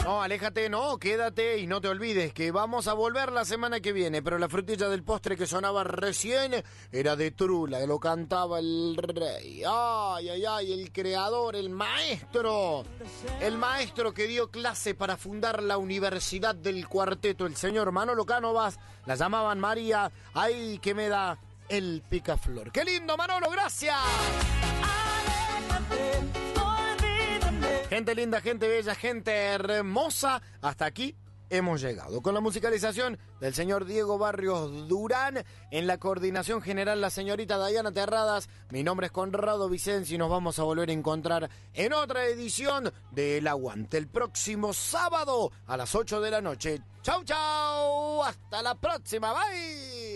No, aléjate, no, quédate y no te olvides que vamos a volver la semana que viene, pero la frutilla del postre que sonaba recién era de Trula, lo cantaba el rey. Ay, ay, ay, el creador, el maestro que dio clase para fundar la Universidad del Cuarteto, el señor Manolo Cánovas, la llamaban María, ay, que me da el picaflor. ¡Qué lindo, Manolo, gracias! Gente linda, gente bella, gente hermosa, hasta aquí hemos llegado. Con la musicalización del señor Diego Barrios Durán, en la coordinación general la señorita Dayana Terradas, mi nombre es Conrado Vicencio y nos vamos a volver a encontrar en otra edición de El Aguante, el próximo sábado a las 8 de la noche. ¡Chau, chau! ¡Hasta la próxima! ¡Bye!